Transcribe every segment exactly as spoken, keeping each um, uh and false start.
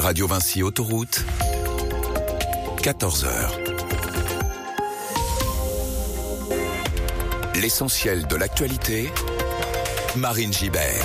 Radio Vinci Autoroute, quatorze heures. L'essentiel de l'actualité, Marine Gibert.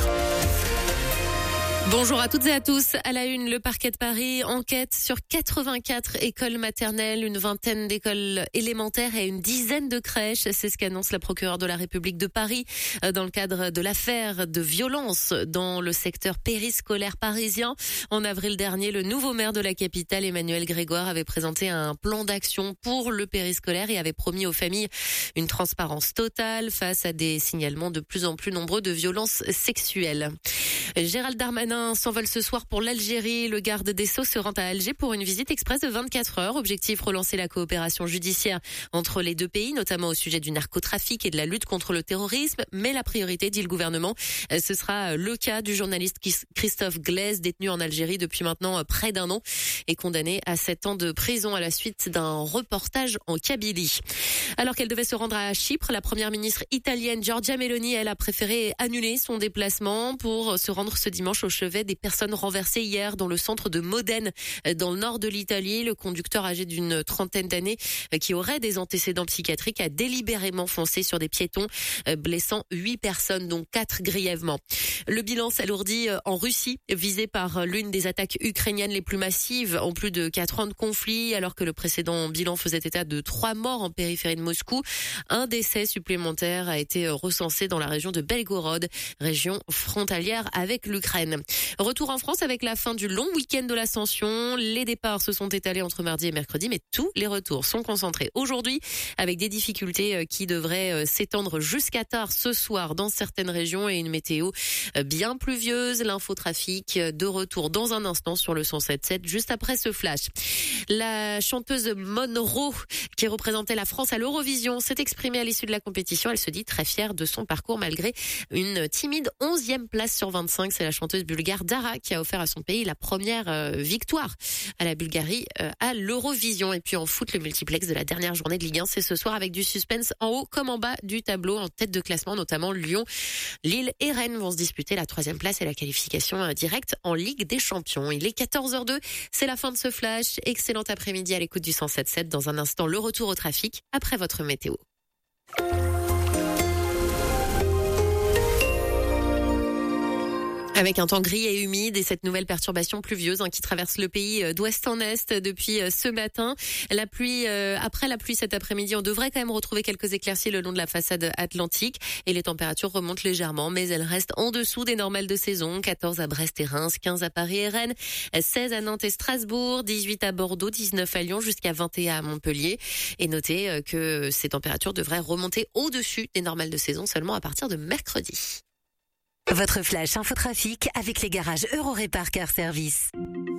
Bonjour à toutes et à tous. À la une, le parquet de Paris enquête sur quatre-vingt-quatre écoles maternelles, une vingtaine d'écoles élémentaires et une dizaine de crèches. C'est ce qu'annonce la procureure de la République de Paris dans le cadre de l'affaire de violence dans le secteur périscolaire parisien. En avril dernier, le nouveau maire de la capitale, Emmanuel Grégoire, avait présenté un plan d'action pour le périscolaire et avait promis aux familles une transparence totale face à des signalements de plus en plus nombreux de violences sexuelles. Gérald Darmanin s'envole ce soir pour l'Algérie. Le garde des Sceaux se rend à Alger pour une visite express de vingt-quatre heures. Objectif, relancer la coopération judiciaire entre les deux pays, notamment au sujet du narcotrafic et de la lutte contre le terrorisme. Mais la priorité, dit le gouvernement, ce sera le cas du journaliste Christophe Glaise, détenu en Algérie depuis maintenant près d'un an et condamné à sept ans de prison à la suite d'un reportage en Kabylie. Alors qu'elle devait se rendre à Chypre, la première ministre italienne Giorgia Meloni, elle a préféré annuler son déplacement pour se rendre ce dimanche au chevet des personnes renversées hier dans le centre de Modène, dans le nord de l'Italie. Le conducteur âgé d'une trentaine d'années qui aurait des antécédents psychiatriques a délibérément foncé sur des piétons, blessant huit personnes, dont quatre grièvement. Le bilan s'alourdit en Russie, visée par l'une des attaques ukrainiennes les plus massives en plus de quatre ans de conflit, alors que le précédent bilan faisait état de trois morts en périphérie de Moscou. Un décès supplémentaire a été recensé dans la région de Belgorod, région frontalière avec l'Ukraine. Retour en France avec la fin du long week-end de l'Ascension. Les départs se sont étalés entre mardi et mercredi, mais tous les retours sont concentrés aujourd'hui avec des difficultés qui devraient s'étendre jusqu'à tard ce soir dans certaines régions et une météo bien pluvieuse. L'infotrafic de retour dans un instant sur le cent sept sept juste après ce flash. La chanteuse Monroe, qui représentait la France à l'Eurovision, s'est exprimée à l'issue de la compétition. Elle se dit très fière de son parcours malgré une timide onzième place sur vingt-cinq. C'est la chanteuse bulgare Dara qui a offert à son pays la première euh, victoire à la Bulgarie euh, à l'Eurovision. Et puis en foot, le multiplex de la dernière journée de Ligue un, c'est ce soir avec du suspense en haut comme en bas du tableau. En tête de classement, notamment Lyon, Lille et Rennes vont se disputer la troisième place et la qualification euh, directe en Ligue des Champions. Il est quatorze heures deux, c'est la fin de ce flash. Excellent après-midi à l'écoute du cent sept sept. Dans un instant, le retour au trafic après votre météo. Avec un temps gris et humide et cette nouvelle perturbation pluvieuse hein, qui traverse le pays d'ouest en est depuis ce matin. La pluie, euh, après la pluie cet après-midi, on devrait quand même retrouver quelques éclaircies le long de la façade atlantique et les températures remontent légèrement, mais elles restent en dessous des normales de saison. quatorze à Brest et Reims, quinze à Paris et Rennes, seize à Nantes et Strasbourg, dix-huit à Bordeaux, dix-neuf à Lyon, jusqu'à vingt et un à Montpellier. Et notez que ces températures devraient remonter au-dessus des normales de saison seulement à partir de mercredi. Votre flash infotrafic avec les garages Eurorépar Car Service.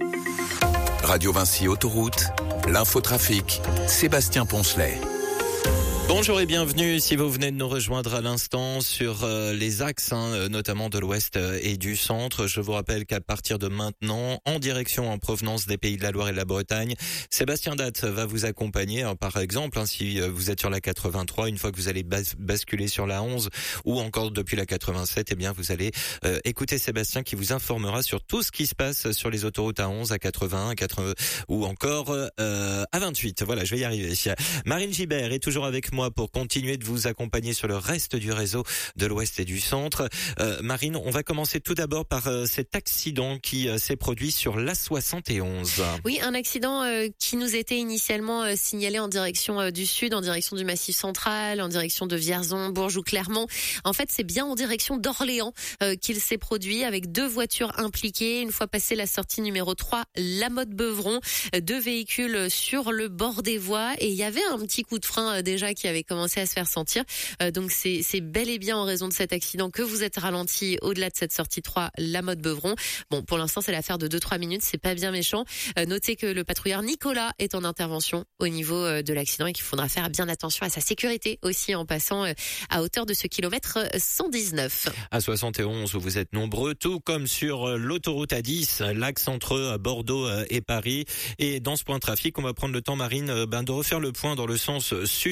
Radio Vinci Autoroute, l'infotrafic, Sébastien Poncelet. Bonjour et bienvenue si vous venez de nous rejoindre à l'instant sur euh, les axes, hein, notamment de l'ouest et du centre. Je vous rappelle qu'à partir de maintenant, en direction en provenance des Pays de la Loire et de la Bretagne, Sébastien Datte va vous accompagner. Alors, par exemple, hein, si vous êtes sur la quatre-vingt-trois, une fois que vous allez bas- basculer sur la onze ou encore depuis la quatre-vingt-sept, eh bien vous allez euh, écouter Sébastien qui vous informera sur tout ce qui se passe sur les autoroutes à onze, à quatre-vingts, à quatre-vingts ou encore euh, à vingt-huit. Voilà, je vais y arriver. Marine Gibert est toujours avec moi pour continuer de vous accompagner sur le reste du réseau de l'Ouest et du Centre. Euh, Marine, on va commencer tout d'abord par euh, cet accident qui euh, s'est produit sur l'A soixante et onze. Oui, un accident euh, qui nous était initialement euh, signalé en direction euh, du sud, en direction du Massif central, en direction de Vierzon, Bourges ou Clermont. En fait, c'est bien en direction d'Orléans euh, qu'il s'est produit avec deux voitures impliquées. Une fois passé la sortie numéro trois, La Motte-Beuvron, euh, deux véhicules sur le bord des voies et il y avait un petit coup de frein euh, déjà qui avait commencé à se faire sentir. Euh, donc c'est, c'est bel et bien en raison de cet accident que vous êtes ralenti au-delà de cette sortie trois, La Motte-Beuvron. Bon, pour l'instant, c'est l'affaire de deux trois minutes, c'est pas bien méchant. Euh, notez que le patrouilleur Nicolas est en intervention au niveau euh, de l'accident et qu'il faudra faire bien attention à sa sécurité aussi en passant euh, à hauteur de ce kilomètre cent dix-neuf. À soixante et onze, où vous êtes nombreux, tout comme sur l'autoroute A dix, l'axe entre Bordeaux et Paris. Et dans ce point de trafic, on va prendre le temps, Marine, ben, de refaire le point dans le sens sud-nord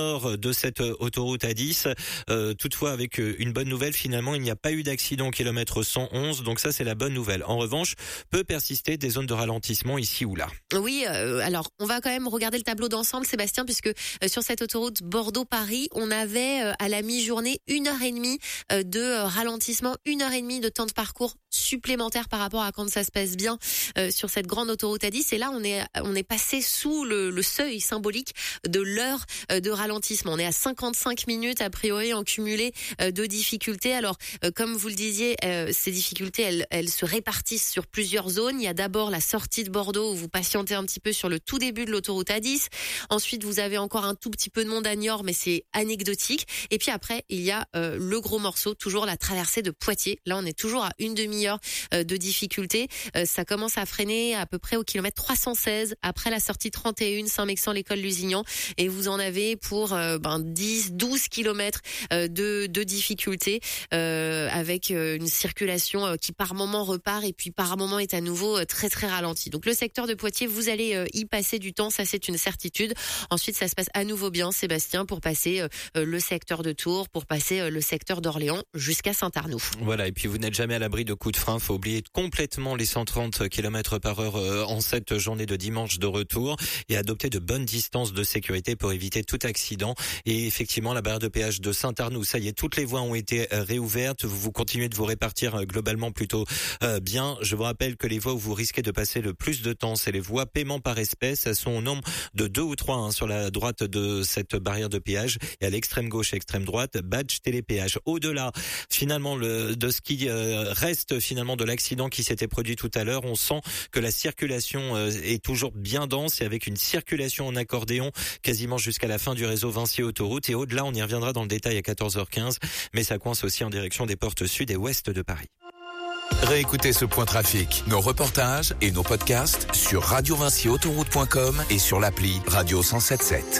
nord de cette autoroute A dix. Euh, toutefois, avec une bonne nouvelle, finalement, il n'y a pas eu d'accident au kilomètre cent onze, donc ça c'est la bonne nouvelle. En revanche, peut persister des zones de ralentissement ici ou là. Oui, euh, alors on va quand même regarder le tableau d'ensemble, Sébastien, puisque euh, sur cette autoroute Bordeaux-Paris, on avait euh, à la mi-journée une heure et demie euh, de euh, ralentissement, une heure et demie de temps de parcours supplémentaire par rapport à quand ça se passe bien euh, sur cette grande autoroute A dix. Et là, on est on est passé sous le, le seuil symbolique de l'heure euh, de ralentissement. On est à cinquante-cinq minutes a priori en cumulé euh, de difficultés. Alors, euh, comme vous le disiez, euh, ces difficultés, elles, elles se répartissent sur plusieurs zones. Il y a d'abord la sortie de Bordeaux où vous patientez un petit peu sur le tout début de l'autoroute A dix. Ensuite, vous avez encore un tout petit peu de monde à Niort, mais c'est anecdotique. Et puis après, il y a euh, le gros morceau, toujours la traversée de Poitiers. Là, on est toujours à une demi-heure euh, de difficulté. Euh, ça commence à freiner à peu près au kilomètre trois cent seize après la sortie trente et un Saint-Mexan-l'École-Lusignan. Et vous en avez pour euh, ben, dix, douze kilomètres euh, de, de difficulté euh, avec euh, une circulation euh, qui par moment repart et puis par moment est à nouveau euh, très très ralentie. Donc le secteur de Poitiers, vous allez euh, y passer du temps, ça c'est une certitude. Ensuite, ça se passe à nouveau bien, Sébastien, pour passer euh, le secteur de Tours, pour passer euh, le secteur d'Orléans jusqu'à Saint-Arnoux. Voilà, et puis vous n'êtes jamais à l'abri de coups de frein. Faut oublier complètement les cent trente kilomètres par heure euh, en cette journée de dimanche de retour et adopter de bonnes distances de sécurité pour éviter tout accident. Et effectivement, la barrière de péage de Saint-Arnoux, ça y est, toutes les voies ont été euh, réouvertes. Vous, vous continuez de vous répartir euh, globalement plutôt euh, bien. Je vous rappelle que les voies où vous risquez de passer le plus de temps, c'est les voies paiement par espèce. Elles sont au nombre de deux ou trois hein, sur la droite de cette barrière de péage et à l'extrême gauche et extrême droite, badge télépéage. Au-delà, finalement, le, de ce qui euh, reste finalement de l'accident qui s'était produit tout à l'heure, on sent que la circulation euh, est toujours bien dense et avec une circulation en accordéon quasiment jusqu'à la fin du réseau Vinci Autoroute. Et au-delà, on y reviendra dans le détail à quatorze heures quinze, mais ça coince aussi en direction des portes sud et ouest de Paris. Réécoutez ce point trafic, nos reportages et nos podcasts sur radio vinci autoroute point com et sur l'appli Radio cent sept sept.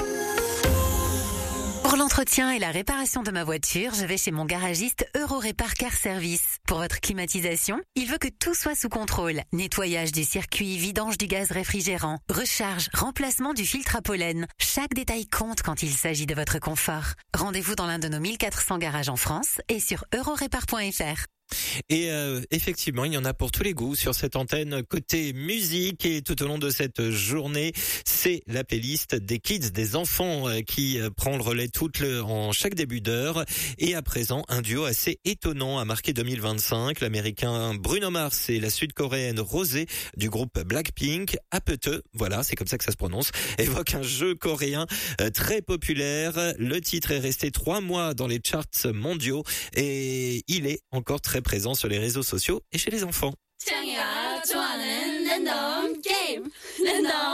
Pour l'entretien et la réparation de ma voiture, je vais chez mon garagiste Eurorépar Car Service. Pour votre climatisation, il veut que tout soit sous contrôle. Nettoyage du circuit, vidange du gaz réfrigérant, recharge, remplacement du filtre à pollen. Chaque détail compte quand il s'agit de votre confort. Rendez-vous dans l'un de nos mille quatre cents garages en France et sur eurorépar point f r. Et euh, effectivement, il y en a pour tous les goûts sur cette antenne côté musique et tout au long de cette journée, c'est la playlist des kids, des enfants euh, qui euh, prend le relais toute le, en chaque début d'heure. Et à présent, un duo assez étonnant a marqué deux mille vingt-cinq. L'américain Bruno Mars et la sud-coréenne Rosé du groupe Blackpink, Apete, voilà, c'est comme ça que ça se prononce, évoque un jeu coréen euh, très populaire. Le titre est resté trois mois dans les charts mondiaux et il est encore très présent sur les réseaux sociaux et chez les enfants.